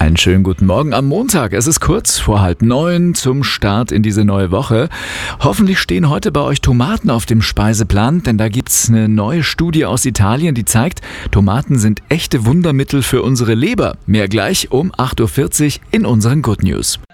Einen schönen guten Morgen am Montag. Es ist kurz vor 8:30 zum Start in diese neue Woche. Hoffentlich stehen heute bei euch Tomaten auf dem Speiseplan, denn da gibt's eine neue Studie aus Italien, die zeigt, Tomaten sind echte Wundermittel für unsere Leber. Mehr gleich um 8:40 Uhr in unseren Good News.